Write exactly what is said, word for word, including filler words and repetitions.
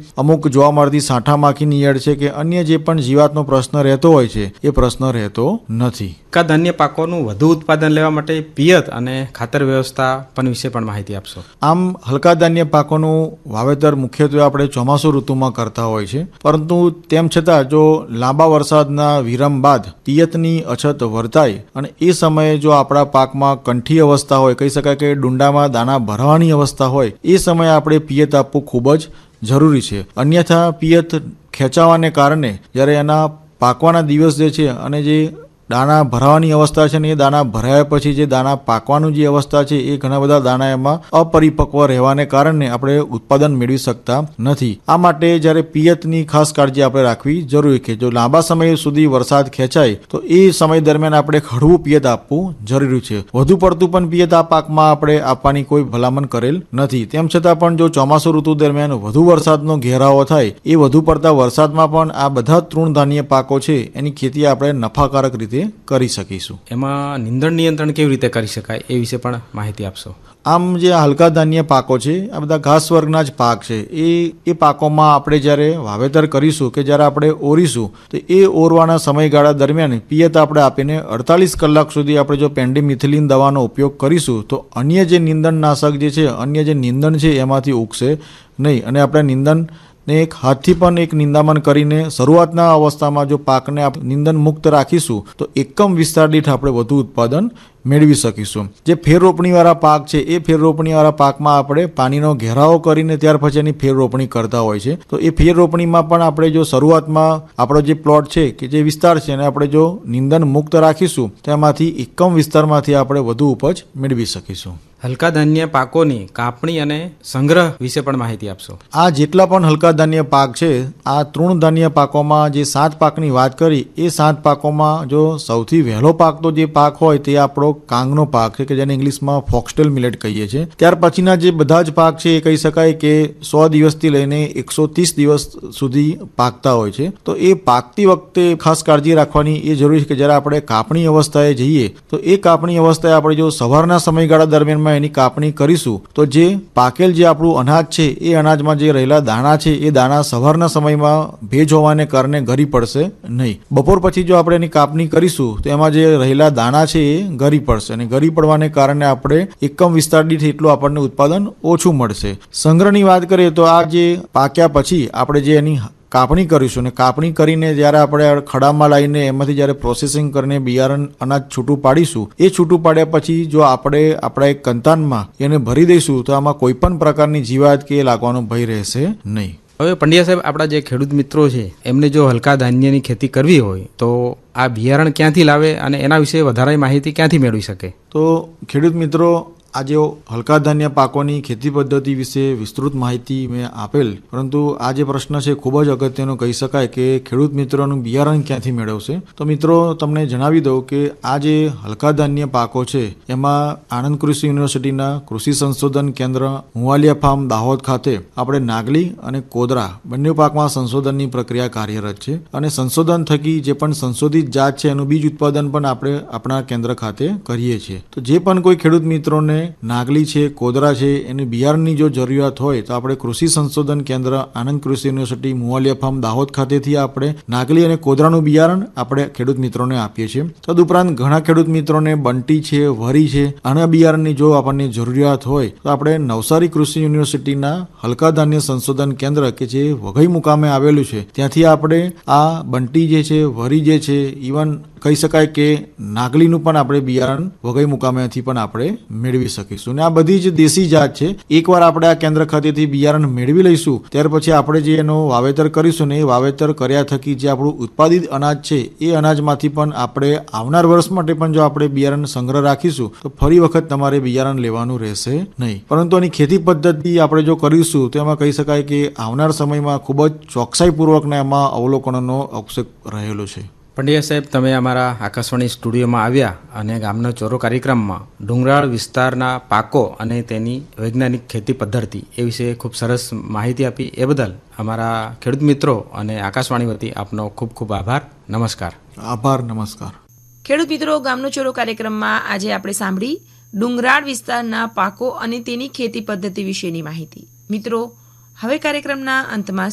અમુક જોવા મળતી સાંઠા માખીની ઈયળ છે કે અન્ય જે પણ જીવાતનો પ્રશ્ન રહેતો હોય છે એ પ્રશ્ન રહેતો નથી. હલકા ધાન્ય પાકોનું વધુ ઉત્પાદન લેવા માટે પિયત અને ખાતર વ્યવસ્થાપન વિશે પણ માહિતી આપશો. આમ હલકા ધાન્ય પાકોનું વાવેતર મુખ્યત્વે આપણે ચોમાસુ ઋતુમાં કરતા હોય છે, પરંતુ તેમ છતાં જો લાંબા વરસાદના વિરામ બાદ પિયતની અછત વર્તાય અને એ સમયે જો આપણા પાકમાં કંઠી અવસ્થા હોય, કહી શકાય કે ડુંડામાં દાણા ભરવાની અવસ્થા હોય, એ સમયે આપણે પિયત આપવું ખૂબ જ જરૂરી છે. અન્યથા પિયત ખેંચાવાને કારણે જ્યારે એના પાકવાના દિવસ જે છે અને જે દાણા ભરાવાની અવસ્થા છે ને એ દાણા ભરાયા પછી જે દાણા પાકવાનું જે અવસ્થા છે એ ઘણા બધા દાણા એમાં અપરિપક્વ રહેવાને કારણે આપણે ઉત્પાદન મેળવી શકતા નથી. આ માટે જ્યારે પિયતની ખાસ કાળજી આપણે રાખવી જરૂરી છે. જો લાંબા સમય સુધી વરસાદ ખેંચાય તો એ સમય દરમિયાન આપણે હળવું પિયત આપવું જરૂરી છે. વધુ પડતું પણ પિયત આ પાકમાં આપણે આપવાની કોઈ ભલામણ કરેલ નથી. તેમ છતાં પણ જો ચોમાસુ ઋતુ દરમિયાન વધુ વરસાદનો ઘેરાવો થાય, એ વધુ પડતા વરસાદમાં પણ આ બધા તૃણધાન્ય પાકો છે એની ખેતી આપણે નફાકારક રીતે કરી શકીશું. એમાં નીંદણ નિયંત્રણ કેવી રીતે કરી શકાય એ વિશે પણ માહિતી આપશો. આમ જે હલકા ધાન્ય પાકો છે આ બધા ઘાસ વર્ગના જ પાક છે. એ એ પાકોમાં આપણે જ્યારે વાવેતર કરીશું કે જ્યારે આપણે ઓરીશું તો એ ઓરવાના સમયગાળા દરમિયાન પિયત આપણે આપીને અડતાલીસ કલાક સુધી આપણે જો પેન્ડિમિથિલિન દવાનો ઉપયોગ કરીશું તો અન્ય જે નીંદણનાશક જે છે, અન્ય જે નીંદણ છે એમાંથી ઉગશે નહીં અને આપણે નીંદણ ને એક હાથથી પણ એક નિંદામણ કરીને શરૂઆતના અવસ્થામાં જો પાકને નિંદન મુક્ત રાખીશું તો એકમ વિસ્તાર દીઠ આપણે વધુ ઉત્પાદન મેળવી શકીશું. જે ફેર રોપણીવાળા પાક છે એ ફેર રોપણીવાળા પાકમાં આપણે પાણીનો ઘેરાવો કરીને ત્યાર પછી એની ફેર રોપણી કરતા હોય છે. તો એ ફેર રોપણીમાં પણ આપણે જો શરૂઆતમાં આપણો જે પ્લોટ છે કે જે વિસ્તાર છે એને આપણે જો નિંદન મુક્ત રાખીશું તો એમાંથી એકમ વિસ્તારમાંથી આપણે વધુ ઉપજ મેળવી શકીશું. હલકા ધાન્ય પાકોની કાપણી અને સંગ્રહ વિશે પણ માહિતી આપશો. આ જેટલા પણ હલકા ધાન્ય પાક છે, આ તૃણ ધાન્ય પાકોમાં જે સાત પાકની વાત કરી, એ સાત પાકોમાં જો સૌથી વહેલો પાક તો જે પાક હોય તે આપણો કાંગનો પાક છે કે જેને ઇંગ્લિશમાં ફોક્સટેલ મિલેટ કહીએ છીએ. ત્યાર પછીના જે બધા જ પાક છે એ કહી શકાય કે સો દિવસથી લઈને એકસો ત્રીસ દિવસ સુધી પાકતા હોય છે. તો એ પાકતી વખતે ખાસ કાળજી રાખવાની એ જરૂરી છે કે જ્યારે આપણે કાપણી અવસ્થાએ જઈએ તો એ કાપણી અવસ્થાએ આપણે જો સવારના સમયગાળા દરમિયાનમાં એની કાપણી કરીશું તો જે પાકેલ જે આપણું અનાજ છે એ અનાજમાં જે રહેલા દાણા છે એ દાણા સવારના સમયમાં ભેજ હોવાને કારણે ગરી પડશે નહીં. બપોર પછી જો આપણે એની કાપણી કરીશું તો એમાં જે રહેલા દાણા છે એ ગરી પડશે અને ગરી પડવાને કારણે આપણે એકમ વિસ્તાર દીઠ એટલું આપણને ઉત્પાદન ઓછું મળશે. સંગ્રહની વાત કરીએ તો આ જે પાક્યા પછી આપણે જે એની કાપણી કરીશું ને કાપણી કરીને જ્યારે આપણે ખડામાં લાવીને એમાંથી જ્યારે પ્રોસેસિંગ કરીને બિયારણ અનાજ છૂટું પાડીશું, એ છૂટું પાડ્યા પછી જો આપણે આપણા એક કંતાનમાં એને ભરી દઈશું તો આમાં કોઈ પણ પ્રકારની જીવાત કે લાગવાનો ભય રહેશે નહીં. હવે પંડ્યા સાહેબ, આપણા જે ખેડૂત મિત્રો છે એમને જો હલકા ધાન્યની ખેતી કરવી હોય તો આ બિયારણ ક્યાંથી લાવે અને એના વિશે વધારે માહિતી ક્યાંથી મેળવી શકે? તો ખેડૂત મિત્રો, આજે હલકા ધાન્ય પાકોની ખેતી પદ્ધતિ વિશે વિસ્તૃત માહિતી મેં આપેલ, પરંતુ આ જે પ્રશ્ન છે ખૂબ જ અગત્યનો કહી શકાય કે ખેડૂત મિત્રોનું બિયારણ ક્યાંથી મેળવશે. તો મિત્રો તમને જણાવી દઉં કે આ જે હલકા ધાન્ય પાકો છે એમાં આણંદ કૃષિ યુનિવર્સિટીના કૃષિ સંશોધન કેન્દ્ર મુવાલિયા ફાર્મ દાહોદ ખાતે આપણે નાગલી અને કોદરા બંને પાકમાં સંશોધનની પ્રક્રિયા કાર્યરત છે અને સંશોધન થકી જે પણ સંશોધિત જાત છે એનું બીજ ઉત્પાદન પણ આપણે આપણા કેન્દ્ર ખાતે કરીએ છીએ. તો જે પણ કોઈ ખેડૂત મિત્રોને નાગલી છે, કોદરા છે, એની બિયારણની જો જરૂરિયાત હોય તો આપણે કૃષિ સંશોધન કેન્દ્ર આનંદ કૃષિ યુનિવર્સિટી મુવાલિયા ફાર્મ દાહોદ ખાતેથી આપણે નાગલી અને કોદરાનું બિયારણ આપણે ખેડૂત મિત્રોને આપીએ છીએ. તદુપરાંત ઘણા ખેડૂત મિત્રોને બંટી છે, વરી છે, આના બિયારણની જો આપણને જરૂરિયાત હોય તો આપણે નવસારી કૃષિ યુનિવર્સિટીના હલકા ધાન્ય સંશોધન કેન્દ્ર કે જે વઘઈ મુકામે આવેલું છે ત્યાંથી આપણે આ બંટી જે છે, વરી જે છે, ઇવન કહી શકાય કે નાગલીનું પણ આપણે બિયારણ વઘઈ મુકામેથી પણ આપણે મેળવી શકીશું. ને આ બધી જ દેશી જાત છે. એકવાર આપણે આ કેન્દ્ર ખાતેથી બિયારણ મેળવી લઈશું ત્યાર પછી આપણે જે એનું વાવેતર કરીશું ને એ વાવેતર કર્યા થકી જે આપણું ઉત્પાદિત અનાજ છે એ અનાજમાંથી પણ આપણે આવનાર વર્ષ માટે પણ જો આપણે બિયારણ સંગ્રહ રાખીશું તો ફરી વખત તમારે બિયારણ લેવાનું રહેશે નહીં. પરંતુ એની ખેતી પદ્ધતિ આપણે જો કરીશું તો એમાં કહી શકાય કે આવનાર સમયમાં ખૂબ જ ચોકસાઈપૂર્વકના એમાં અવલોકનોનો અવસર રહેલો છે. પંડ્યા સાહેબ, તમે અમારા આકાશવાણી સ્ટુડિયોમાં આવ્યા અને ગામનો ચોરો કાર્યક્રમમાં ડુંગરાળ વિસ્તારના પાકો અને તેની વૈજ્ઞાનિક ખેતી પદ્ધતિ એ વિશે ખૂબ સરસ માહિતી આપી. એ બદલ અમારા ખેડૂત મિત્રો અને આકાશવાણી વતી આપનો ખૂબ ખૂબ આભાર. નમસ્કાર. આભાર. નમસ્કાર. ખેડૂત મિત્રો, ગામનો ચોરો કાર્યક્રમમાં આજે આપણે સાંભળી ડુંગરાળ વિસ્તારના પાકો અને તેની ખેતી પદ્ધતિ વિશેની માહિતી. મિત્રો, હવે કાર્યક્રમના અંતમાં